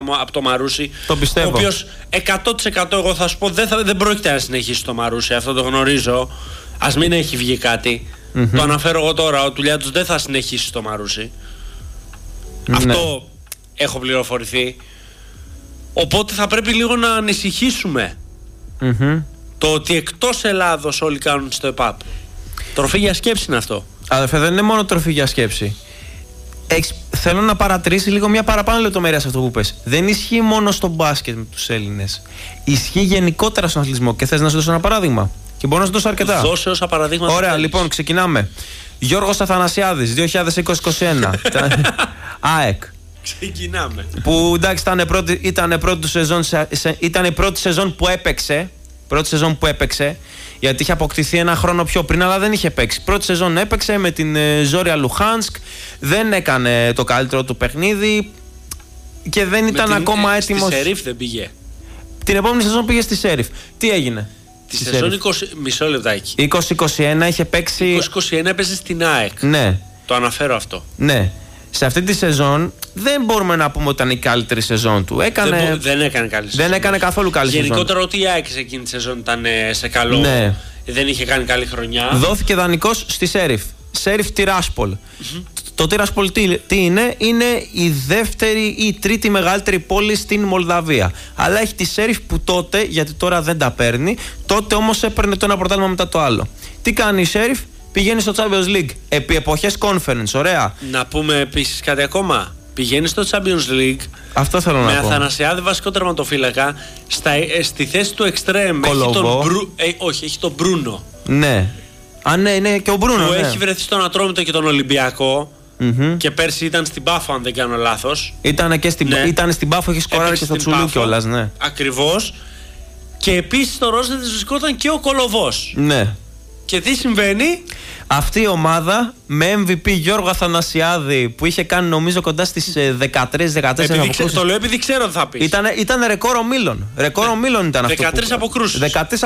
από το Μαρούσι. Το πιστεύω. Ο οποίος 100% εγώ θα σου πω δεν πρόκειται να συνεχίσει το Μαρούσι. Αυτό το γνωρίζω. Ας μην έχει βγει κάτι. Το αναφέρω εγώ τώρα. Ο Τουλιάτος δεν θα συνεχίσει το Μαρούσι. Αυτό έχω πληροφορηθεί. Οπότε θα πρέπει λίγο να ανησυχήσουμε. Το ότι εκτός Ελλάδος όλοι κάνουν στο ΕΠΑΠ. Τροφή για σκέψη είναι αυτό. Αδερφέ, δεν είναι μόνο τροφή για σκέψη. Θέλω να παρατηρήσει λίγο μια παραπάνω λεπτομέρεια σε αυτό που πες. Δεν ισχύει μόνο στο μπάσκετ με τους Έλληνες. Ισχύει γενικότερα στον αθλητισμό. Και θες να σου δώσω ένα παράδειγμα? Και μπορώ να σου δώσω αρκετά. Δώσε όσα παραδείγματα. Ωραία, λοιπόν, ξεκινάμε. Γιώργος Αθανασιάδης, 2020-2021. ΑΕΚ. Ξεκινάμε. Που εντάξει ήταν η πρώτη σεζόν που έπαιξε. Πρώτη σεζόν που έπαιξε. Γιατί είχε αποκτηθεί ένα χρόνο πιο πριν, αλλά δεν είχε παίξει. Πρώτη σεζόν έπαιξε με την Ζόρια Λουχάνσκ. Δεν έκανε το καλύτερο του παιχνίδι και δεν ήταν ακόμα έτοιμος. Στη Σερίφ δεν πήγε. Την επόμενη σεζόν πήγε στη Σερίφ. Τι έγινε? Τη σεζόν 20. Μισό λεπτάκι. 2021 είχε παίξει. 2021 έπαιζε στην ΑΕΚ. Ναι. Το αναφέρω αυτό. Ναι. Σε αυτή τη σεζόν δεν μπορούμε να πούμε ότι ήταν η καλύτερη σεζόν του. Δεν έκανε καλή σεζόν. Δεν έκανε καθόλου καλή σεζόν. Γενικότερα ότι η ΑΕΚ σε εκείνη τη σεζόν ήταν σε καλό. Ναι. Δεν είχε κάνει καλή χρονιά. Δόθηκε δανεικός στη Σέριφ. Σέριφ Τιράσπολ. Το Τιράσπολ τι είναι? Είναι η δεύτερη ή η τρίτη μεγαλύτερη πόλη στην Μολδαβία. Αλλά έχει τη Σέριφ που τότε, γιατί τώρα δεν τα παίρνει, τότε όμως έπαιρνε το ένα πρωτάθλημα μετά το άλλο. Τι κάνει η Σέριφ? Πηγαίνει στο Champions League επί εποχές conference, ωραία. Να πούμε επίσης κάτι ακόμα. Πηγαίνει στο Champions League. Αυτό θέλω να πω. Με Αθανασιάδη βασικό τερματοφύλακα. Στη θέση του εξτρέμ έχει τον Μπρούνο. Ναι. Ναι, και ο Μπρούνο. Που έχει βρεθεί στον Ατρόμητο και τον Ολυμπιακό. Και πέρσι ήταν στην Πάφο, αν δεν κάνω λάθος. Ήταν στην Πάφο, έχει σκοράρει και στο Τσουλού κιόλας, ναι. Ακριβώς. Και επίσης στο Ρόσνετ βρισκόταν και ο Κολοβός. Ναι. Και τι συμβαίνει? Αυτή η ομάδα με MVP Γιώργο Αθανασιάδη που είχε κάνει νομίζω κοντά στις 13-14 αποκρούσεις. Το λέω επειδή ξέρω τι θα πεις. Ήταν ρεκόρ ομίλων. Ρεκόρ ομίλων ήταν αυτό. 13 αποκρούσεις.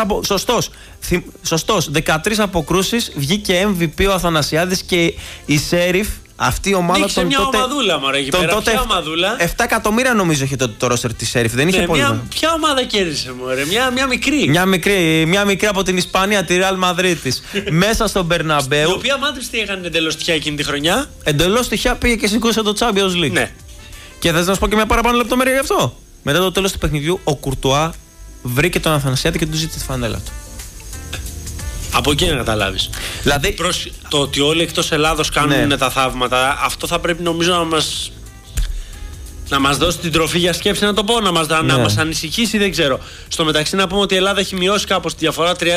Σωστός. 13 αποκρούσεις, βγήκε MVP ο Αθανασιάδης και η Σέριφ. Αυτή η ομάδα νίξε μια ομαδούλα, μωρέ, εκεί πέρα. Ποια ομαδούλα? 7 εκατομμύρια νομίζω είχε τότε το ρόστερ της Σέριφ. Δεν είχε πολύ. Ποια ομάδα κέρδισε, μωρέ? Μια μικρή. Μια μικρή από την Ισπανία, τη Real Madrid της. Μέσα στον Μπερναμπέου. Η οποία μάτρης τι έκανε εντελώς τυχαία εκείνη τη χρονιά? Εντελώς τυχαία πήγε και σήκωσε το Champions League. Ναι. Και θες να σου πω και μια παραπάνω λεπτομέρεια γι' αυτό? Μετά το τέλος του παιχνιδιού, ο Κουρτουά βρήκε τον Αθανασιάδη και του ζήτησε τη φανέλα του. Από εκεί να καταλάβεις. Δηλαδή, το ότι όλοι εκτός Ελλάδος κάνουν τα θαύματα, αυτό θα πρέπει νομίζω να μας δώσει την τροφή για σκέψη, να το πω, να μας ανησυχήσει, δεν ξέρω. Στο μεταξύ να πούμε ότι η Ελλάδα έχει μειώσει κάπως τη διαφορά 30-32,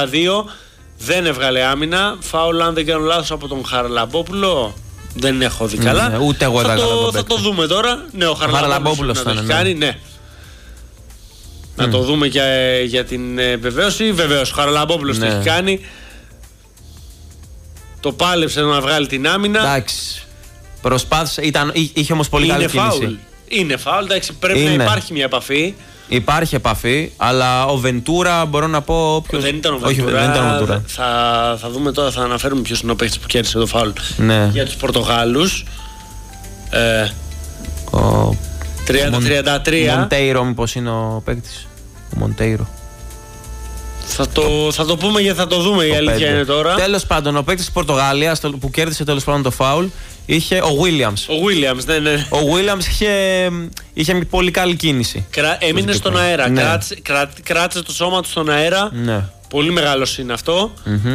δεν έβγαλε άμυνα. Φάουλ, αν δεν κάνω λάθος, από τον Χαραλαμπόπουλο. Δεν έχω δει καλά. Ούτε εγώ θα το δούμε τώρα. Ναι, ο Χαραλαμπόπουλος θα το έχει κάνει, ναι. Να το δούμε για την βεβαίωση. Βεβαίως, ο Χαραλαμπόπουλος το έχει κάνει. Το πάλεψε να βγάλει την άμυνα. Εντάξει. Προσπάθησε, είχε όμως πολύ καλή κίνηση. Είναι φάουλ, εντάξει, πρέπει να υπάρχει μια επαφή. Υπάρχει επαφή, αλλά ο Βεντούρα μπορώ να πω. Δεν ήταν ο Βεντούρα. Θα δούμε τώρα, θα αναφέρουμε ποιος είναι ο παίκτης που κέρδισε το φάουλ για τους Πορτογάλους. 30-33. Μοντέιρο, μήπως είναι ο παίκτης? Ο Μοντέιρο. Θα το πούμε γιατί θα το δούμε, η αλήθεια είναι τώρα. Τέλος πάντων, ο παίκτης της Πορτογαλίας που κέρδισε τέλος πάντων το φάουλ είχε ο Williams. Ναι. Ο Williams είχε μια πολύ καλή κίνηση. Έμεινε στον αέρα. Ναι. Κράτησε το σώμα του στον αέρα. Ναι. Πολύ μεγάλος είναι αυτό.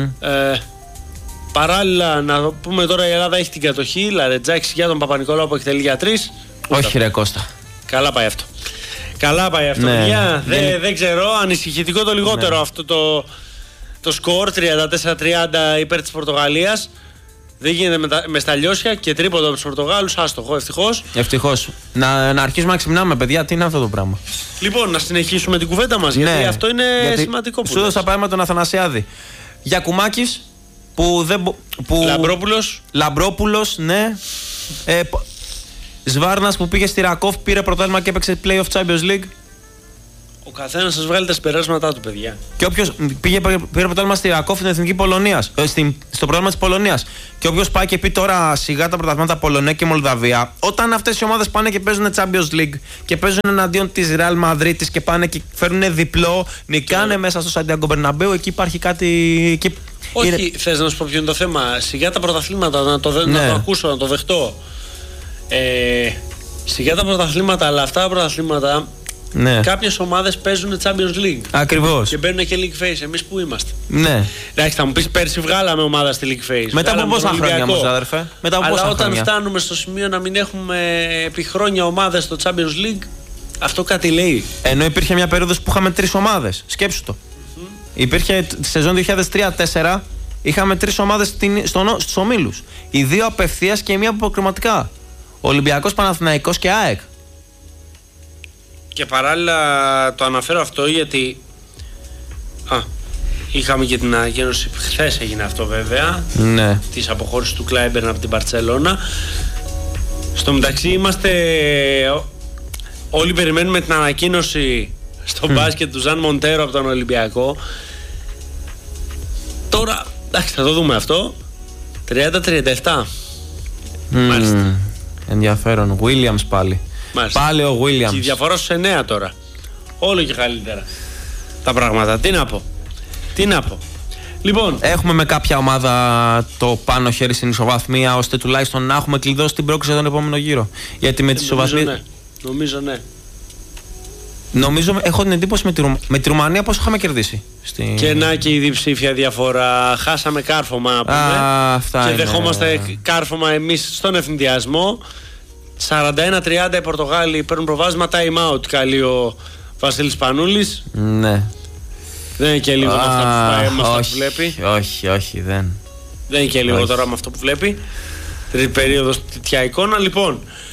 Παράλληλα, να πούμε τώρα, η Ελλάδα έχει την κατοχή. Λαρετζάκης για τον Παπα-Νικολάου που εκτελεί για 3. Όχι, ρε Κώστα. Καλά πάει αυτό. Ναι. Παιδιά. Δεν ξέρω. Ανησυχητικό το λιγότερο αυτό το σκορ 34-30 υπέρ της Πορτογαλίας. Δεν γίνεται με σταλιώσια και τρίποντο από τους Πορτογάλους. Άστοχο, ευτυχώς. Να αρχίσουμε να ξυπνάμε, παιδιά. Τι είναι αυτό το πράγμα? Λοιπόν, να συνεχίσουμε την κουβέντα μας. Γιατί αυτό είναι σημαντικό που σου έδωσα πράγμα τον Αθανασιάδη. Γιακουμάκης Λαμπρόπουλος, ναι. Σβάρνας που πήγε στη Ρακόφ, πήρε πρωτάθλημα και έπαιξε Play of Champions League. Ο καθένας σας βγάλει τα συμπεράσματά του, παιδιά. Και όποιος πήρε πρωτάθλημα στη Ρακόφ στην Εθνική Πολωνίας, στο πρόγραμμα της Πολωνίας, και όποιος πάει και πει τώρα σιγά τα πρωταθλήματα Πολωνία και Μολδαβία, όταν αυτές οι ομάδες πάνε και παίζουν Champions League και παίζουν εναντίον της Real Madrid και πάνε και φέρνουν διπλό, νικάνε μέσα στο Σαντιάγκο Μπερναμπέου, εκεί υπάρχει κάτι. Όχι, θες να σου πω ποιο είναι το θέμα. Σιγά τα πρωταθλήματα, να το ακούσω, να το δεχτώ. Σιγά τα πρωταθλήματα, αλλά αυτά τα πρωταθλήματα. Ναι. Κάποιες ομάδες παίζουν Champions League. Ακριβώς. Και μπαίνουν και League Phase. Εμείς που είμαστε. Ναι. Εντάξει, θα μου πεις πέρσι βγάλαμε ομάδα στη League Phase. Μετά από πόσα χρόνια όμως, αδερφέ? Αλλά όταν φτάνουμε στο σημείο να μην έχουμε επί χρόνια ομάδες στο Champions League, αυτό κάτι λέει. Ενώ υπήρχε μια περίοδος που είχαμε 3 ομάδες. Σκέψου το. Υπήρχε τη σεζόν 2003-2004, είχαμε 3 ομάδες στους ομίλους. Οι 2 απευθείας και η μία αποκριματικά. Ολυμπιακός, Παναθηναϊκός και ΑΕΚ. Και παράλληλα το αναφέρω αυτό γιατί είχαμε και την ανακοίνωση, χθες έγινε αυτό βέβαια, ναι, της αποχώρησης του Κλάιμπερν από την Μπαρτσελώνα. Στο μεταξύ όλοι περιμένουμε την ανακοίνωση στο μπάσκετ του Ζαν Μοντέρο από τον Ολυμπιακό. Τώρα, εντάξει, θα το δούμε αυτό. 30-37. Μάλιστα. Ενδιαφέρον. Williams πάλι. Μάλιστα. Πάλι ο Williams. Και η διαφορά στους 9 τώρα. Όλο και καλύτερα τα πράγματα. Τι να πω. Λοιπόν, έχουμε με κάποια ομάδα το πάνω χέρι στην ισοβαθμία, ώστε τουλάχιστον να έχουμε κλειδώσει την πρόκληση τον επόμενο γύρο. Γιατί με τις ισοβαθμίες. Νομίζω ναι. Νομίζω, έχω την εντύπωση με τη Ρουμανία πώς είχαμε κερδίσει. Και να και η διψήφια διαφορά. Χάσαμε κάρφωμα να πούμε. Και δεχόμαστε κάρφωμα εμείς στον ευνηδιασμό. 41-30 οι Πορτογάλοι παίρνουν προβάδισμα. Time out καλεί ο Βασίλης Πανούλης. Ναι. Δεν είναι και λίγο με αυτά που βλέπει. Όχι, δεν. Δεν είναι και λίγο τώρα με αυτό που βλέπει. Τρίτη περίοδος, τέτοια εικόνα. Λοιπόν,